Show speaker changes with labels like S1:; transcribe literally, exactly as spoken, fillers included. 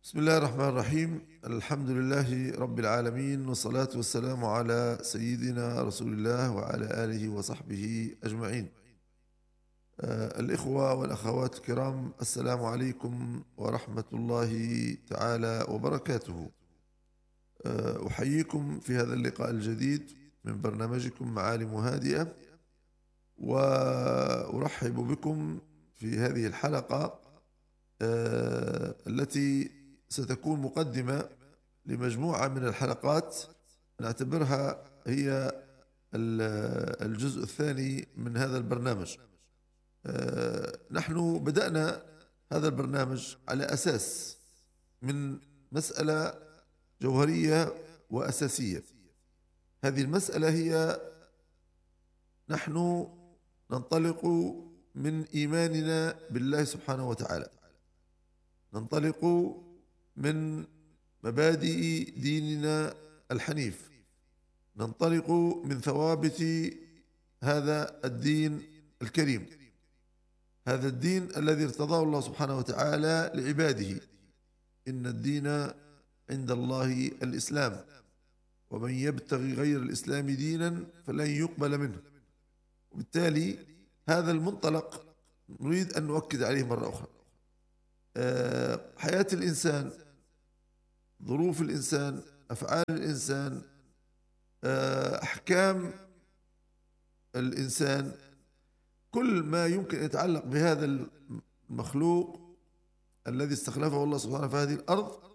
S1: بسم الله الرحمن الرحيم. الحمد لله رب العالمين، والصلاة والسلام على سيدنا رسول الله وعلى آله وصحبه أجمعين. آه الإخوة والأخوات الكرام، السلام عليكم ورحمة الله تعالى وبركاته. آه أحييكم في هذا اللقاء الجديد من برنامجكم معالم هادئة، وأرحب بكم في هذه الحلقة آه التي ستكون مقدمة لمجموعة من الحلقات نعتبرها هي الجزء الثاني من هذا البرنامج. نحن بدأنا هذا البرنامج على أساس من مسألة جوهرية وأساسية. هذه المسألة هي نحن ننطلق من إيماننا بالله سبحانه وتعالى، ننطلق من مبادئ ديننا الحنيف، ننطلق من ثوابت هذا الدين الكريم، هذا الدين الذي ارتضاه الله سبحانه وتعالى لعباده. إن الدين عند الله الإسلام، ومن يبتغي غير الإسلام دينا فلن يقبل منه. وبالتالي هذا المنطلق نريد أن نؤكد عليه مرة أخرى. حياة الإنسان، ظروف الإنسان، أفعال الإنسان، أحكام الإنسان، كل ما يمكن أن يتعلق بهذا المخلوق الذي استخلفه الله سبحانه في هذه الأرض